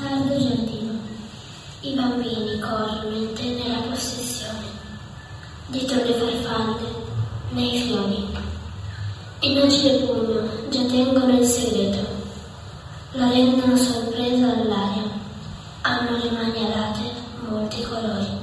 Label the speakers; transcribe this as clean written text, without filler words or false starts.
Speaker 1: Sardo giardino. I bambini corrono in tenera possessione, dietro le farfalle, nei fiori. In agile pugno già tengono il segreto, la rendono sorpresa all'aria, hanno le mani alate, molti colori.